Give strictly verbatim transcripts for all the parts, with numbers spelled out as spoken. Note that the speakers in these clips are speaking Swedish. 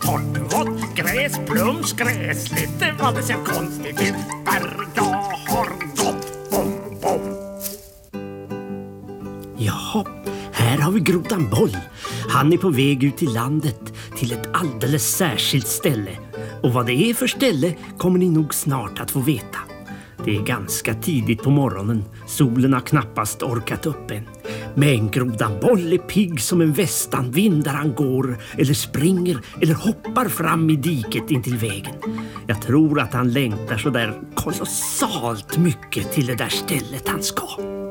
torrt, vått gräs, plums, gräsligt. Det var det så konstigt ut där jag har gått. Bom, bom. Jaha, här har vi grodan Boll. Han är på väg ut i landet till ett alldeles särskilt ställe. Och vad det är för ställe kommer ni nog snart att få veta. Det är ganska tidigt på morgonen. Solen har knappast orkat upp än. Men grodan Boll är pigg som en västanvind där han går eller springer eller hoppar fram i diket in till vägen. Jag tror att han längtar så där kolossalt mycket till det där stället han ska.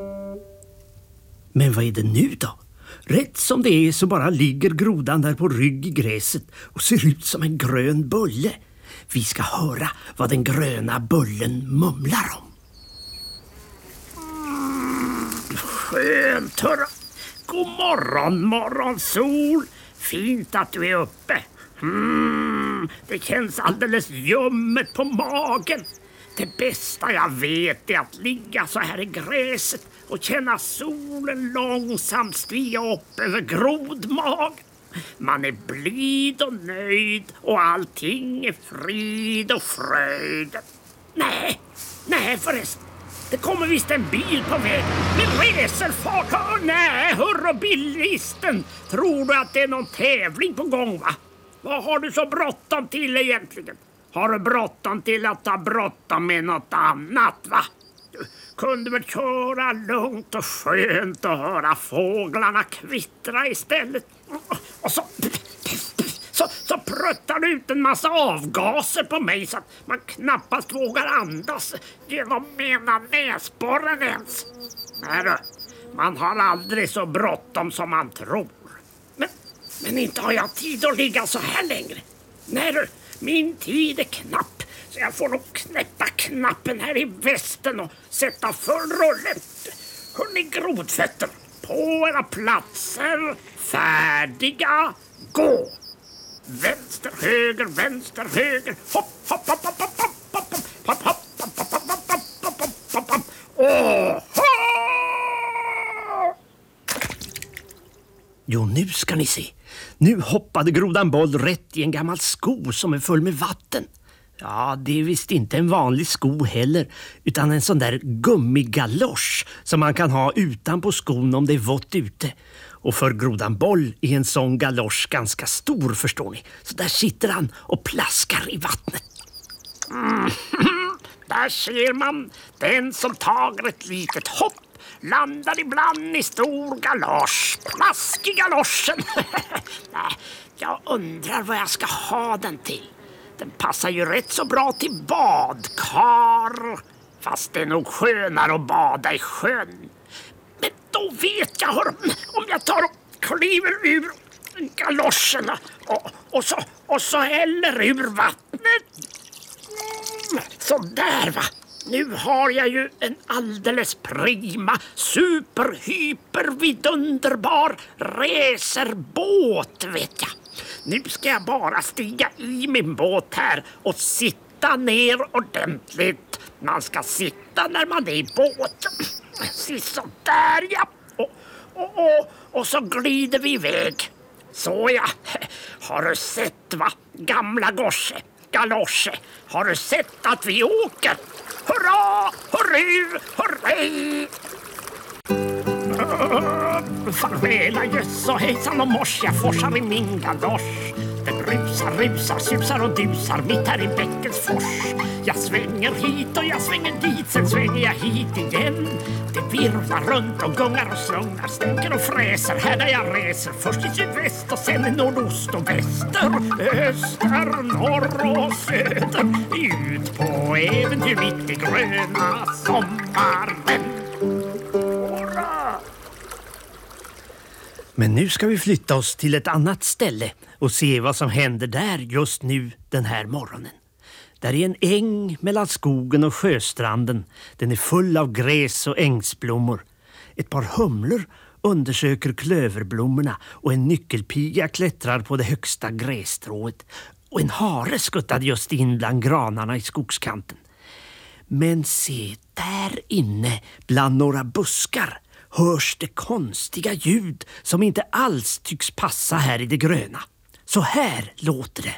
Men vad är det nu då? Rätt som det är så bara ligger grodan där på rygg i gräset och ser ut som en grön bulle. Vi ska höra vad den gröna bullen mumlar om. Mm, skönt, hörra. God morgon, morgonsol. Fint att du är uppe. Mm, det känns alldeles ljummet på magen. Det bästa jag vet är att ligga så här i gräset och känna solen långsamt stiga upp över grodmagen. Man är blid och nöjd och allting är frid och fröjd. Nej, nej förresten. Det kommer visst en bil på väg med racerfart. Oh, nej, hurra bilisten. Tror du att det är någon tävling på gång, va? Vad har du så bråttom till egentligen? Har du bråttom till att ta bråttom med något annat, va? Du kunde väl köra lugnt och skönt och höra fåglarna kvittra istället. Och så, så, så pruttar du ut en massa avgaser på mig så att man knappast vågar andas genom mina näsborren ens. Nej du, man har aldrig så bråttom som man tror. Men, men inte har jag tid att ligga så här längre. Nej du, min tid är knapp. Så jag får nog knäppa knappen här i västen och sätta full rulle. Hörrni grodfötter, på era platser, färdiga, gå. Vänster, höger, vänster, höger. Hopp, hopp, hopp, hopp, hopp, hopp, hopp, hopp, hopp, hopp, hopp, hopp, hopp, hopp, hopp. Åh! Jo, nu ska ni se. Nu hoppade grodan Boll rätt i en gammal sko som är full med vatten. Ja, det är visst inte en vanlig sko heller, utan en sån där gummigalosch som man kan ha utanpå skon om det är vått ute. Och för grodan Boll är en sån galosch ganska stor, förstår ni. Så där sitter han och plaskar i vattnet. Mm, där ser man den som tager ett litet hopp. Landar ibland i stor galosch. Plask i galoschen. Nej, jag undrar vad jag ska ha den till. Den passar ju rätt så bra till badkar. Fast det är nog skönare att bada i sjön. Men då vet jag, hör, om jag tar och kliver ur galoscherna och, och, så, och så häller ur vattnet. Mm, så där, va. Nu har jag ju en alldeles prima, super, hyper, vidunderbar racerbåt, vet jag. Nu ska jag bara stiga i min båt här och sitta ner ordentligt. Man ska sitta när man är i båten. Så där, ja. Och, och, och, och så glider vi iväg. Så ja, har du sett, va? Gamla gosse, galosche. Har du sett att vi åker? Hurra, hurru, hurrej! Uh, farväla jöss och hejsan och mors, jag forsar i min galosch. Det brusar, rusar, susar och dusar mitt här i bäckens fors. Jag svänger hit och jag svänger dit, sen svänger jag hit igen. Det virvlar runt och gungar och slungar, stänker och fräser här där jag reser. Först i sydväst och sen i nordost och väster, öster, norr och söder. Ut på äventyr mitt i gröna sommaren. Men nu ska vi flytta oss till ett annat ställe och se vad som händer där just nu den här morgonen. Där är en äng mellan skogen och sjöstranden. Den är full av gräs och ängsblommor. Ett par humlor undersöker klöverblommorna och en nyckelpiga klättrar på det högsta grässtrået. Och en hare skuttade just in bland granarna i skogskanten. Men se, där inne bland några buskar hörs det konstiga ljud som inte alls tycks passa här i det gröna. Så här låter det.